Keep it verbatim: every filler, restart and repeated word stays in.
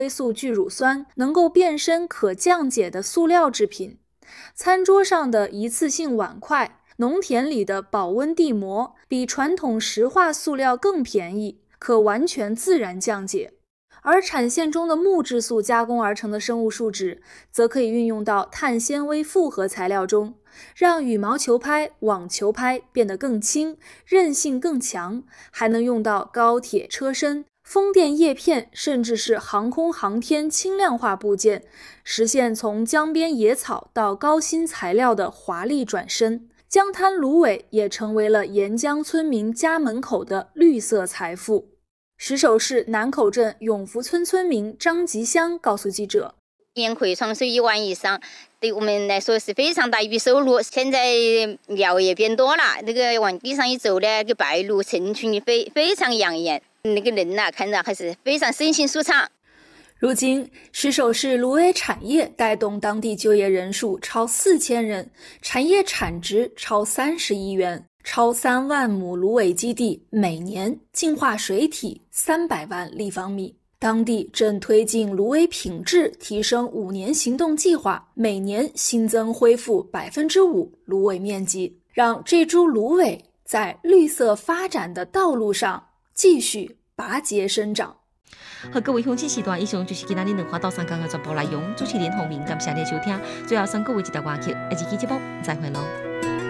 微素聚乳酸能够变身可降解的塑料制品。餐桌上的一次性碗筷，农田里的保温地膜，比传统石化塑料更便宜，可完全自然降解。而产线中的木质素加工而成的生物树脂，则可以运用到碳纤维复合材料中，让羽毛球拍、网球拍变得更轻，韧性更强，还能用到高铁车身、风电叶片，甚至是航空航天轻量化部件，实现从江边野草到高新材料的华丽转身。江滩芦苇也成为了沿江村民家门口的绿色财富。石首市南口镇永福村村民张吉香告诉记者， 年可以创收一万以上，对我们来说是非常大一笔收入。现在苗也变多了，那个往地上一走呢，那个白鹭成群的非非常养眼，那个人呐、啊、看着还是非常身心舒畅。 如今，石首市芦苇产业带动当地就业人数超四千人，产业产值超三十亿元，超三万亩芦苇基地每年净化水体三百万立方米。当地正推进芦苇品质提升五年行动计划，每年新增恢复百分之五芦苇面积，让这株芦苇在绿色发展的道路上继续拔节生长。 好，各位乡亲时段，以上就是今仔日两花岛上讲的全部内容。主持人洪明，感谢你的收听。最后送各位一条歌曲，下期节目再会喽。